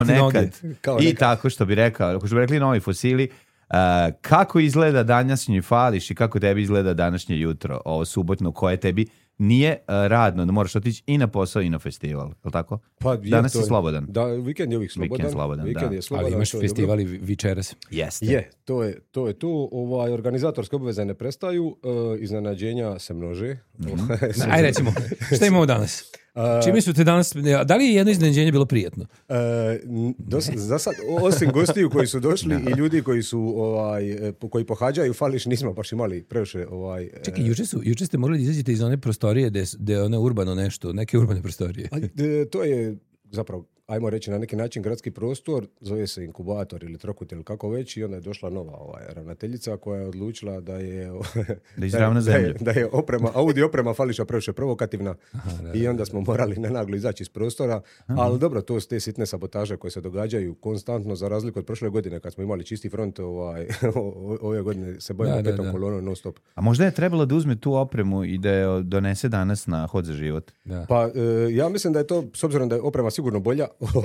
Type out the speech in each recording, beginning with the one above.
nekad. I tako što bi rekao, ako što bi rekli novi fosili, kako izgleda današnji fališ i kako tebi izgleda današnje jutro, ovo subotno, koje tebi nije radno, da moraš otići i na posao i na festival, je li tako? Pa, danas je slobodan. Da, vikend je uvijek slobodan. Vikend je slobodan, ali imaš festivali večeras. Jeste. Je, to je tu. Organizatorske obveze ne prestaju, iznenađenja se množe. Ajde recimo, šta imamo danas? Čime su te danas, da li je jedno iznenađenje bilo prijetno? Za sad, osim gostiju koji su došli i ljudi koji su koji pohađaju fališ, nismo baš imali previše Čekaj, juče ste morali izađete iz one prostorije gde je one urbano nešto, neke urbane prostorije. To je zapravo, ajmo reći, na neki način gradski prostor, zove se inkubator ili trokut ili kako već, i onda je došla nova ravnateljica koja je odlučila da je da je audio oprema fališa previše provokativna. I onda smo morali nenaglo izaći iz prostora, ali dobro, to su te sitne sabotaže koje se događaju konstantno, za razliku od prošle godine kad smo imali čisti front, ove godine se bojimo petom kolonom non stop. A možda je trebalo da uzme tu opremu i da je donese danas na Hod za život? Da. Pa ja mislim da je to, s obzirom da je oprema sigurno bolja,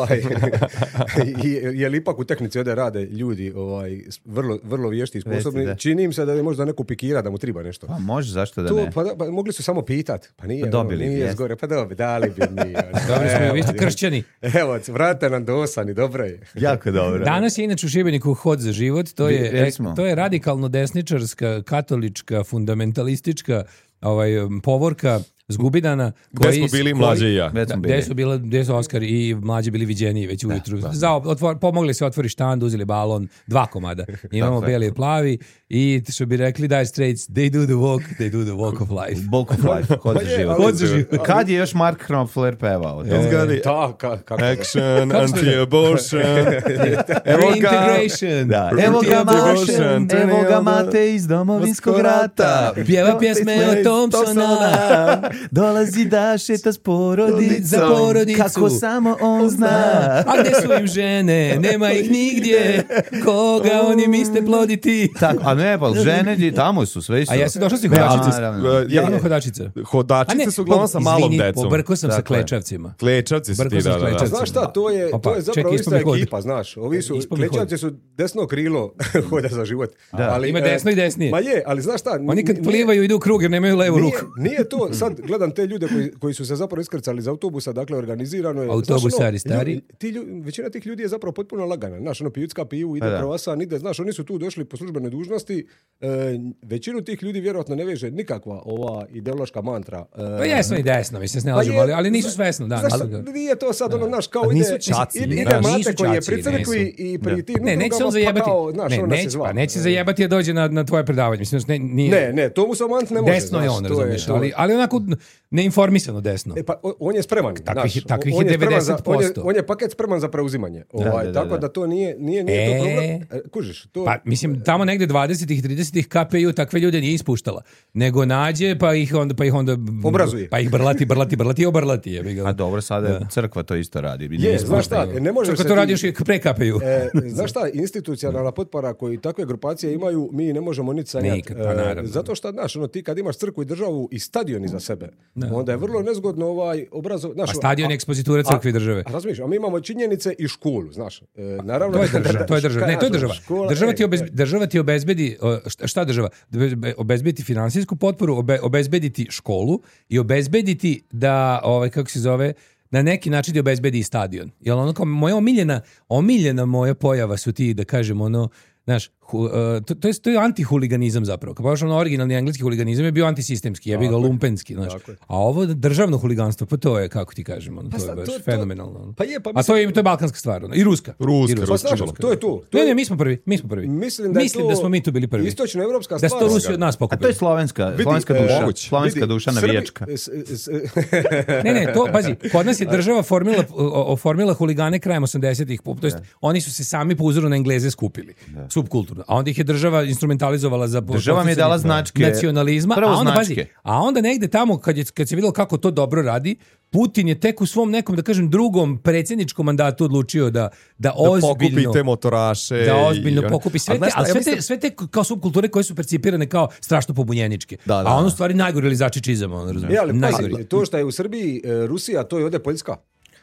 jer ipak u tehnici ovdje rade ljudi vrlo vješti i sposobni. Čini im se da je možda neko pikira da mu treba nešto. Pa može, zašto da ne? Pa mogli su samo pitat. Pa nije, nije zgore. Pa dali bi mi. Dobri smo, vi ste kršćani. Evo, vrate nam do 8 i dobro je. Jako dobro. Danas je inače u Šibeniku Hod za život. To je radikalno desničarska, katolička, fundamentalistička povorka Zgubidana. Gde smo bili Mlađe i ja. Gde su Oskar i Mlađe bili viđeniji već ujutru. Pomogli se otvori štand, uzeli balon, 2 komada. Imamo beli i plavi i što bi rekli Dire Straits, they do the walk of life. Walk of life, Hod za život. Kad je još Mark Knopfler pevao? Action, anti-abortion, reintegration. Evo ga Mašen, evo ga Mate iz Domovinskog rata. Pjeva pjesme o Thompsona. Dolazi da šeta s porodicom, za porodicu, kako samo on zna. A gde su im žene? Nema ih nigdje. Koga oni misle ploditi? Tako, a ne, pa žene tamo su, sve su. A ja se došao si hodačice. Jedno hodačice. Hodačice su uglavnom sa malom decom. Pobrkao sam sa klečavcima. Klečavci su ti, da. Znaš šta, to je zapravo ista ekipa, znaš. Ovi su, klečavci su desno krilo Hoda za život. Ima desno i desnije. Ma je, ali znaš šta. Oni kad plivaju idu u krug jer nemaju levu ruku. Nije to, sad gledam te ljude koji su se zapravo iskrcali iz autobusa, dakle organizirano je. Autobusari stari. Većina tih ljudi je zapravo potpuno lagana. Znaš, pijucka piju, ide croissant, ide, znaš, oni su tu došli po službenoj dužnosti. Većinu tih ljudi vjerojatno ne veže nikakva ova ideološka mantra. Pa jesno i desno, mi se ne lažemo, ali nisu svesno. Nije to sad ono, znaš, kao ide Mate koji je pri crkvi i pri tim drugama, pa kao, znaš, ona se zva. Pa neće zajebati da dođe na tvoje predavanje. Ne, to mu se omant ne može. Desno je on, razumiješ, ali onako neinformisano desno. Pa on je spreman. Takvih je 90%. On je paket spreman za preuzimanje. Tako da to nije to problem. Kužiš? Pa mislim, tamo negde 20-ih, 30-ih KPU takve ljude nije ispuštala. Nego nađe, pa ih onda obrazuje. Pa ih brlati i obrlati. A dobro, sada crkva to isto radi. Znaš šta, ne može crkva to radi još i pre KPU. Znaš šta, institucionalna potpora koju takve grupacije imaju, mi ne možemo niti sanjati. Zato što, znaš, ti kad imaš crkvu i državu i stadion iza sebe, onda je vrlo nezgodno obrazovanje. A stadion je ekspozitura crkve i države. Razumiješ, a mi imamo činjenice i školu, znaš. Naravno, to je država. Ne, to je država. Država ti obezbedi, šta država? Obezbediti finansijsku potporu, obezbediti školu i obezbediti da, kako se zove, na neki način ti obezbedi i stadion. Jel ono kao moja omiljena moja pojava su ti, da kažem, ono, znaš, to je antihuliganizam zapravo. Kao baš originalni engleski huliganizam je bio antisistemski, je bio lumpenski, znaš. A ovo državno huliganstvo, pa to je, kako ti kažem, to je baš fenomenalno. A to je balkanska stvar, i ruska. To je to. Ne, mi smo prvi. Mislim da smo mi tu bili prvi. Istočnoevropska stvar. Da su to Rusi od nas pokupili. A to je slovenska duša. Slovenska duša navijačka. Ne, to, pazi, kod nas je država oformila huligane krajem 80-ih, to jest oni su se sami po uzoru na Engleze skupili, subkulturno. A onda ih je država instrumentalizovala za država mi je dala značke nacionalizma, a onda negde tamo kad se videlo kako to dobro radi, Putin je tek u svom nekom, da kažem, drugom predsjedničkom mandatu odlučio da ozbiljno pokupi te motoraše, da ozbiljno pokupi sve te kao subkulture koje su percipirane kao strašno pobunjeničke. A ono u stvari najgori ili začečizam, razumiješ? To što je u Srbiji Rusija, to je ovdje Poljska.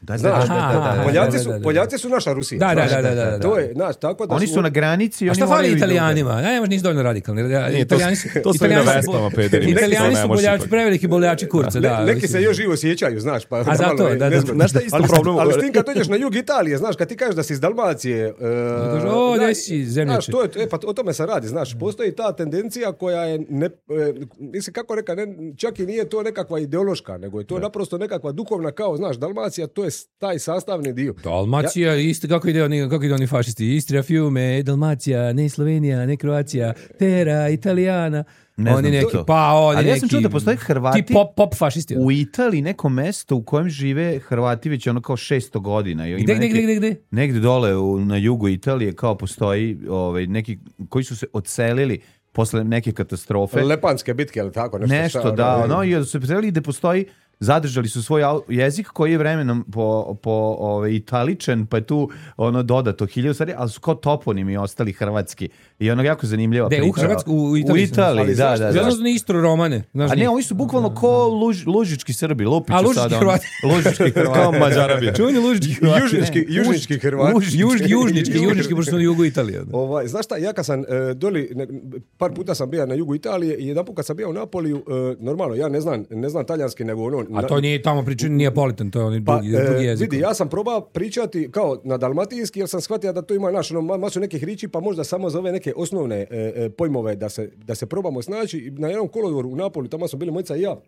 Poljaci su naša Rusija. Da. To je, tako da oni su na granici. A šta fali Italijanima? Ne, nisu dovoljno radikalni. To su i na vestama, pederi. Italijani su boljači, preveliki boljači kurca. Neki se još živo sjećaju, znaš. A zato, znaš šta je isto problem? Ali s tim kad dođeš na jug Italije, znaš, kad ti kažeš da si iz Dalmacije... gdje si zemljače? O tome se radi, znaš. Postoji ta tendencija koja je, mislim kako reka, čak i nije to nekakva ideološka, nego je to naprosto nekakva duhovna, kao, znaš, Dalmacija, to je taj sastavni dio. Dalmacija, isto kako ide oni fašisti. Istria fiume, Dalmacija, ne Slovenija, ne Kroacija, Terra, Italijana. Oni neki, ali ja sam čuo da postoje Hrvati pop fašisti. U Italiji, neko mesto u kojem žive Hrvati već ono kao 600 godina. Gde? Negde dole na jugu Italije kao postoji neki koji su se odselili posle neke katastrofe. Lepanske bitke, ali tako? Nešto, da. I su se preselili gde postoji, zadržali su svoj jezik koji je vremenom italičen, pa je tu dodato 1000 stvari, ali su kao toponimi ostali hrvatski. I ono jako zanimljiva priča. U Hrvatsku, u Italiji. U Italiji, da. Zato su Istro romane. A ne, oni su bukvalno ko lužički Srbi. Lužički Hrvati. Lužički Hrvati. Kao Mađarabi. Čuveni lužički Hrvati. Južnički Hrvati. Južnički, pošto su na jugu Italije. Znaš šta, ja kad sam doli, par puta sam bio na jugu Italije i jedan put kad sam bio u Napoliju, normalno, ja ne znam talijanski, nego ono... A to nije tamo pričan, nije politan, to je drugi jezik. Vidi, ja sam probao pričati kao na dalmatinski, jer sam shvatio da to ima masu nekih riči, pa možda samo za ove neke osnovne pojmove da se probamo snaći. Na jednom kolodvoru u Napoli, tamo smo bili mojica i ja,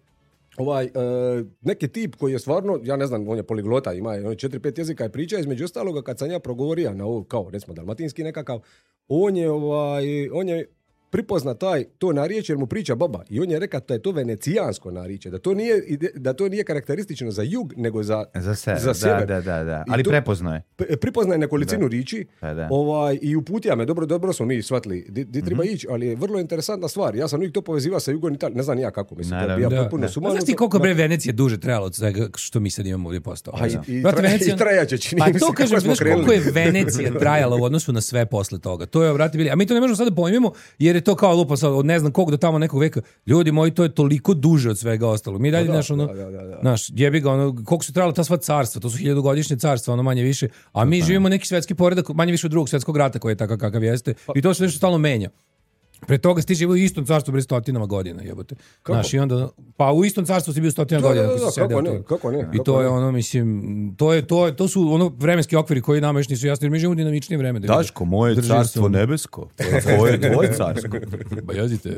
neki tip koji je stvarno, ja ne znam, on je poliglota, ima 4-5 jezika i priča, između ostaloga kad sam ja progovorio na ovo, kao recimo dalmatinski nekakav, on je pripozna to narječje jer mu priča baba i on je rekao da je to venecijansko narječje, da to nije karakteristično za jug, nego za sjever. Da. Ali prepoznaje. Prepoznaje nekolicinu riči i uputija me, dobro smo mi shvatili di treba ići, ali je vrlo interesantna stvar. Ja sam uvijek to povezivao sa jugom Italije, ne znam ja kako, mislim, to je bio potpuno sumanuto. Znaš ti koliko Venecija duže trajalo od svega što mi sad imamo ovdje postao? I trajaće, čini mi se. Pa to kažem, znaš koliko je Venecija trajala u odnosu na sve posle toga. To je, vrati, bili, a mi to ne možemo sada da pojmimo, jer je to kao lupa sad od ne znam kog do tamo nekog veka. Ljudi moji, to je toliko duže od svega ostalo. Mi dalje naš jebi ga, koliko su trajala ta sva carstva, to su 1000-godišnje carstva, manje više, a mi živimo neki svetski poredak manje više od drugog svetskog rata koji je takav kakav jeste i to se nešto stalno menja. Pre toga si ti živio u istom carstvu bre stotinama godina, jebote. Znaš, i onda, pa u istom carstvu si bio stotinama godina. Kako ne? I to je mislim, to su vremenski okviri koji nama još nisu jasni, jer mi živimo u dinamičnije vreme. Daško, moje carstvo nebesko, tvoje carsko. Ba jazite.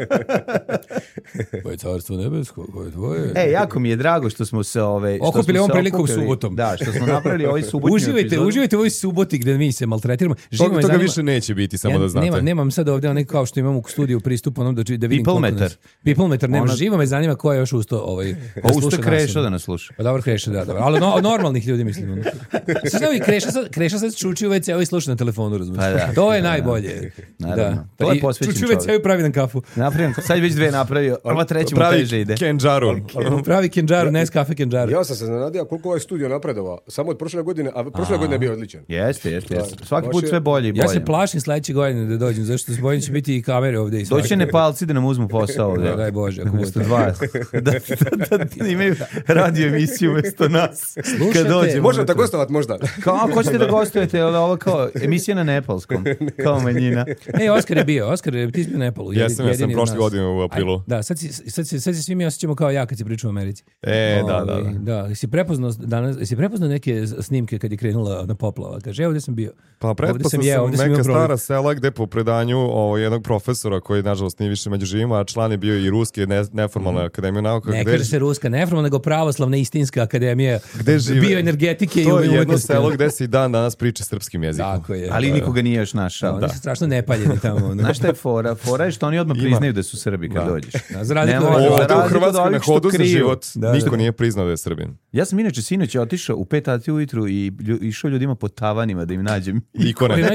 Moje carstvo nebesko, koje tvoje. Jako mi je drago što smo se okupili ovom prilikom subotom. Da, što smo napravili ovaj subotnji epizod. Uživajte u ovoj suboti gde mi se maltretiramo. Toga više neće biti, samo da znate. Nemam sad ovdje onaj kao što imamo u studiju pristup onom da vidim Peoplemeter, nema, živo me zanima ko je još usto usto Kreša da nas sluša. Pa dobro Kreša, da, ali normalnih ljudi mislim. Sad ovi Kreša sad čuči u WC-u i sluša na telefonu, razumiješ. To je najbolje. Da. To je posvećen čuči u WC-u pravi nam kafu. Napravim, sad već 2 napravio, ova treća mu teže ide. Pravi Kenđaru, Nescafe Kenđaru. Ja sam se znadio koliko ovaj studio napredovao, samo od prošle godine, a prošle godine je bio odličan. Jeste. Svaki put sve bolje i bolje. Ja se plašim sledeće godine da dođem, zašto se bojim će biti i kamere ovdje. Doći Nepalci da nam uzmu posao ovdje. Daj Bože. Umjesto 2. Da imaju radio emisiju umjesto nas. Slušajte. Možete da gostovat možda. Ako hoćete da gostujete, ovo kao emisija na nepalskom. Kao manjina. Oskar je bio. Ti si bio u Nepalu. Ja sam prošle godine u aprilu. Da, sad se svi mi osjećamo kao ja kad si pričao u Americi. Da. Jesi prepoznao neke snimke kad je krenula na poplava? Kaže, evo gdje sam bio. Pa pretpostavljam sam neka stara sela gde po predanju jednog profesora koji nažalost nije više među živima, a član je bio i Ruske neformalne akademije nauka. Ne kaže se Ruska neformalna, nego pravoslavna istinska akademija bioenergetike. To je jedno selo gde se i danas priča srpskim jezikom. Tako je. Ali nikoga nije još našao. Oni su strašno nepaljeni tamo. Znaš šta je fora? Fora je što oni odmah priznaju da su Srbi kad dođeš. Ovdje u Hrvatskoj na hodu za život niko nije priznao da je Srbin. Ja sam inače sinoć otišao u 5 sati ujutru i išao ljudima po tavanima da im nađem ikone.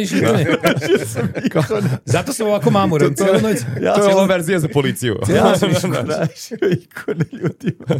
Zato sam ovako mamuran cijelu noć. To je ova verzija za policiju. Ja sam našao ikone ljudima.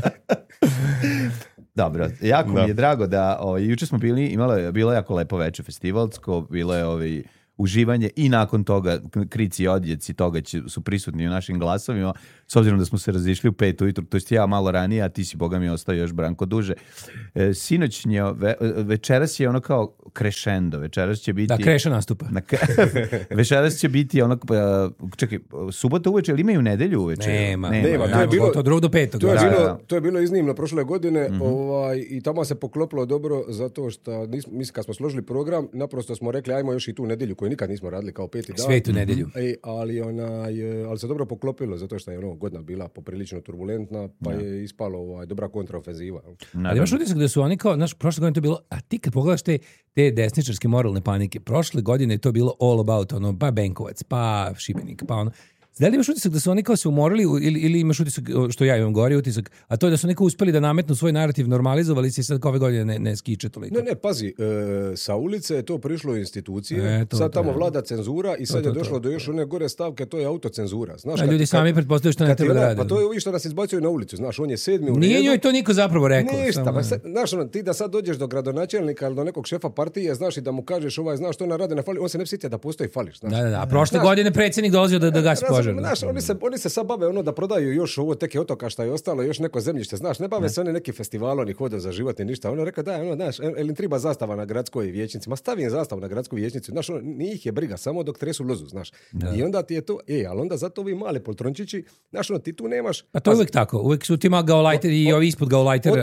Dobro, jako mi je drago da juče smo bilo je jako lepo veče festivalsko, bilo je uživanje i nakon toga krici i odjeci toga su prisutni u našim glasovima, s obzirom da smo se razišli u 5 ujutru, to jest ja malo ranije, a ti si, boga mi, ostao još, Branko, duže. Sinoćnje, večeras je ono kao crescendo, večeras će biti... Da, kreša nastupa. Večeras će biti ono... Čekaj, subota uveče, ili imaju nedelju uveče? Nema. To je bilo... To drugo do 5. To je bilo iznimno prošle godine i tamo se poklopilo dobro zato što mislim kad smo složili program, naprosto smo rekli ajmo još i tu nedjelju koju nikad nismo radili kao 5. dan. Svetu nedjelju. Ali se dobro poklopilo zato što je godina bila poprilično turbulentna, pa je ispalo dobra kontraofenziva. Ali imaš utisak da su oni kao, prošle godine to bilo, a ti kad pogledaš te desničarske moralne panike, prošle godine je to bilo all about, pa Benkovac, pa Šibenik, pa ono. Da li imaš utisak da su oni kao se umorili ili imaš utisak, što ja imam gori utisak, a to je da su neko uspeli da nametnu svoj narativ, normalizovali se i sad kao ove godine ne skiče toliko? Ne, pazi, sa ulice je to prišlo u institucije, sad tamo vlada cenzura i sad je došlo do još one gore stavke, to je autocenzura. Znaš, ljudi sami pretpostavljaju što ne treba da radi. Pa to je ovi što nas izbacuju na ulicu, znaš, on je 7. u redu. Nije joj to niko zapravo rekao. Ništa, znaš, ti da sad dođeš do gradonačelnika ili do nekog šefa partije, znaš, i da mu kažeš znaš što ona radi na fali, on se ne sjetio da postoji fališ. Da, prošle godine predsjednik dolazio da gasi požar. Oni se sad bave da prodaju još ovo teke otoka šta je ostalo, još neko zemljište, znaš, ne bave se oni neki festivalo, ni hoda za život, ni ništa. Ono rekao, znaš, ili treba zastava na gradskoj vijećnici, ma stavim zastavu na gradsku vijećnicu, znaš, nije ih je briga, samo dok tresu lozu, znaš. Da. I onda ti je to, ali onda zato ovi mali poltrončići, znaš, ti tu nemaš... A to je uvijek tako, uvijek su ti gaulajteri i ovi ispod gaulajtera.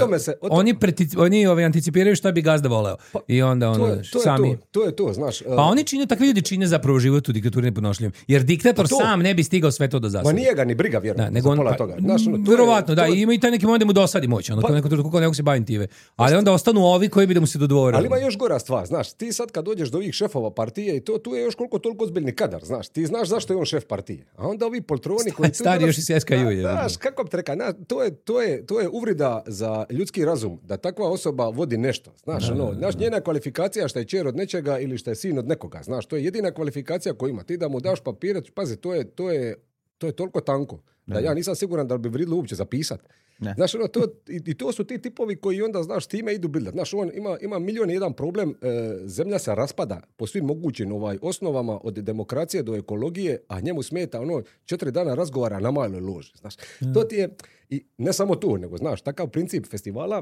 Oni anticipiraju šta bi gazda voleo. I onda sami... To je to, znaš. Pa oni čine, takvi ljudi čine zapravo život u diktaturi nepodnošljivim. Jer diktator sam ne bi stigao sve to do zasada. Ma nije ga ni briga, vjerujem, za pola toga. Vjerovatno, da, ima i taj neki moment da mu dosadi moć, nekog se bavim tive. Ali onda ostanu ovi koji bi da mu se dodvorili. Ali ima još gora stvar, znaš, ti sad kad dođeš do ovih šefova partije i tu je još koliko toliko ozbiljni kadar, znaš, ti znaš zašto je on šef partije. A onda ovi poltroni koji... Stari još i SKU. Znaš, kako bi te rekao, to je uvrida za ljudski razum, da takva osoba vodi nešto, znaš, znaš, njena kvalifikacija šta je čer od nečega ili šta je sin od nekoga, znaš, to je jedina kvalifikacija koju ima. Ti da mu daš papire, pazi, to je toliko tanko da ja nisam siguran da bi vridilo uopće zapisati. Znaš, to su ti tipovi koji onda, znaš, time idu bildat. Znaš, on ima milion i jedan problem, zemlja se raspada po svim mogućim osnovama od demokracije do ekologije, a njemu smeta 4 dana razgovara na maloj loži. Znaš, to ti je, i ne samo to, nego, znaš, takav princip festivala,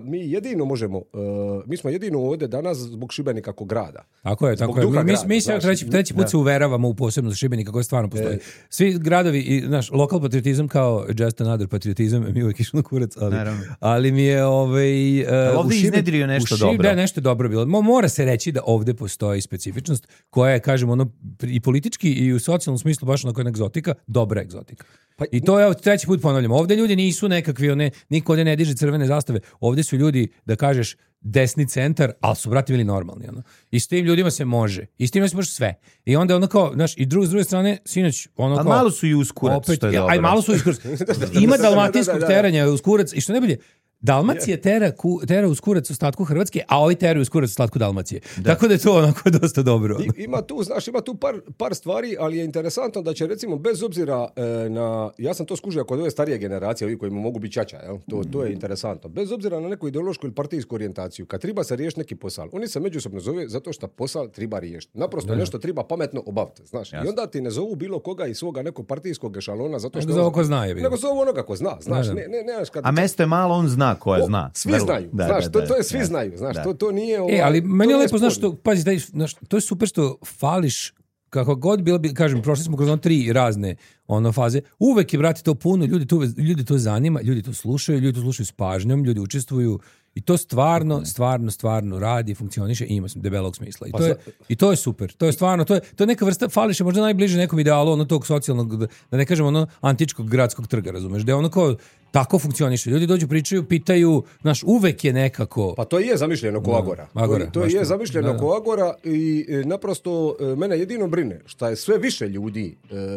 mi smo jedino ovdje danas zbog Šibenika kao grada. Tako je. Mi se treći put se uveravamo u posebnost Šibenika koja stvarno postoji. Svi gradovi i, znaš, lokal patriotizam kao just another patriotizam, mi uvijek išli na kurac, ali mi je ovdje iznedrio nešto dobro. Da, nešto dobro bilo. Mora se reći da ovdje postoji specifičnost koja je, kažem, i politički i u socijalnom smislu baš onako egzotika, dobra egzotika. I to je treći put ponavljam. Ovdje ljudi nisu nekakvi, niko ovdje ne diže crvene zastave. Ovdje su ljudi, da kažeš, desni centar, ali su, brati, bili normalni. I s tim ljudima se može. I s tim se može sve. I onda kao, znaš, i s druge strane, sinoć, kao... malo su i uskurac, što je dobro. Aj, malo su i uskurac. Ima dalmatinskog teranja uskurac. I što najbolje, Dalmacija tera uz kurac u ostatku Hrvatske, a ovi teraju uz kurac u ostatku Dalmacije. Da. Tako da je to onako dosta dobro. Ima tu par stvari, ali je interesantno da će, recimo, bez obzira na... Ja sam to skužio kod ove starije generacije, ovi koji mogu biti čača, to je interesantno. Bez obzira na neku ideološku ili partijsku orijentaciju, kad treba se riješiti neki posal, oni se međusobno zove zato što posal treba riješiti. Naprosto nešto treba pametno obaviti, znaš. Jasne. I onda ti ne zovu bilo koga iz svoga nekog partijskog ešalona zato što... Zovu ko zna, nego zovu onoga ko zna, znaš. A mesto je malo, on zna koja zna. Svi znaju, znaš, to je svi znaju, znaš, to nije... ali meni je lepo, znaš, pazi, to je super što fališ, kako god bilo, kažem, prošli smo kroz 3 razne faze, uvek je, brati, to puno, ljudi to zanima, ljudi to slušaju s pažnjom, ljudi učestvuju i to stvarno radi, funkcioniše i ima debelog smisla. I to je super, to je stvarno, to je neka vrsta, fališ je možda najbliže nekom idealu, tog socijalnog, da ne kažem, antičkog gradskog trga, razumeš, da je kao tako funkcioniše. Ljudi dođu, pričaju, pitaju, znaš, uvek je nekako... Pa to je zamišljeno ko Agora. To je zamišljeno ko Agora i naprosto mene jedino brine šta je sve više ljudi,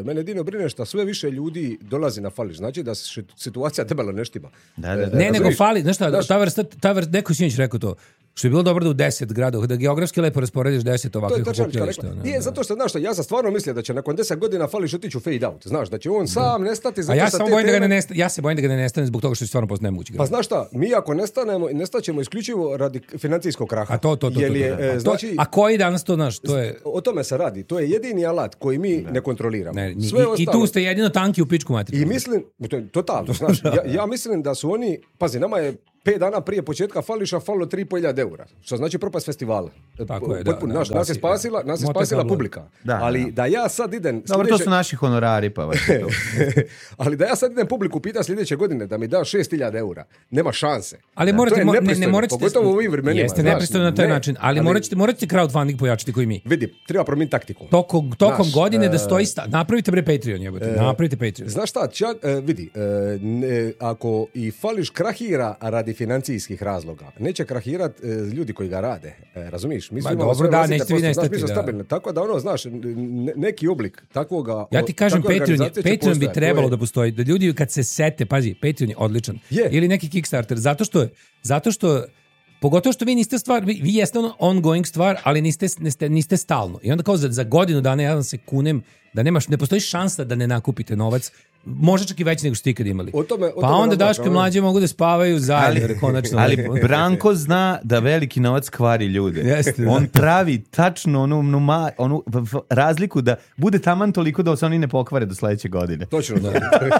sve više ljudi dolazi na fališ. Znači da situacija debelo neštima. Ne, nego fali, znaš šta, ta vrsta, neko si njeć rekao to, Što je bilo dobro da u 10 gradova, da geografski lepo rasporediš 10 ovakvih okupljališta. Nije, zato što, znaš što, ja sam stvarno mislio da će nakon 10 godina Fališ otići u fade out. Znaš, da će on sam nestati. A ja se bojim da ga ne nestane zbog toga što je stvarno posto nemoguće. Pa znaš šta, mi ako nestanemo, nestaćemo isključivo radi financijskog kraha. A to. Znači, a koji danas to, znaš, to je... O tome se radi. To je jedini alat koji mi ne kontroliramo. I tu ste jedino tanki u pičku materiju. I mislim, totalno, znaš, ja mislim da su oni, pazi, nama je 5 dana prije početka Fališa falilo 3.500 eura. Što znači propast festivala. Tako je, nas je spasila publika. Ali da ja sad idem... Dobro, to su naši honorari, pa ali da ja sad idem publiku pita sljedeće godine da mi da 6.000 eura. Nema šanse. Ali morate, ne morate... Pogotovo u ovim vremenima. Jeste nepristojno na taj način. Ali morate crowdfunding pojačati koji mi. Vidi, treba promijeniti taktiku. Tokom godine da stoji... Napravite bre Patreon, jebote. Napravite Patreon. Znaš šta, vidi, ako i Fališ krahira radi financijskih razloga, neće krahirati ljudi koji ga rade. Razumiješ? Mi smo dobro, da, nećete vi nestati. Tako da znaš, neki oblik takvoga... Ja ti kažem, Patreon bi trebalo da postoji. Da ljudi kad se sete, pazi, Patreon je odličan. Ili neki Kickstarter. Zato što pogotovo što vi niste vi jeste ongoing stvar, ali niste stalno. I onda kao za godinu dana ja se kunem da ne postoji šansa da ne nakupite novac. Može čak i veći nego što ikad imali. Pa onda Daško i Mlađe mogu da spavaju zajedno, konačno. Ali Branko zna da veliki novac kvari ljude. Jeste, on pravi tačno onu razliku da bude taman toliko da se oni ne pokvare do sledeće godine. Točno, da.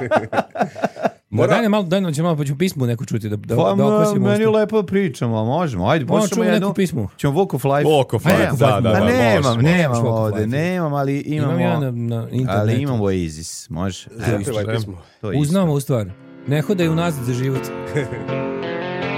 Daj malo, pa ću pismu neko čuti da okosimo. Meni lepo pričamo, možemo. Ajde, počnemo jednu. Ćemo Walk of Life. Walk of Life, da. Nemam ovde, ali imamo. Ali imamo Oasis, može. Uznamo u stvar. Ne hodaj unazad za život.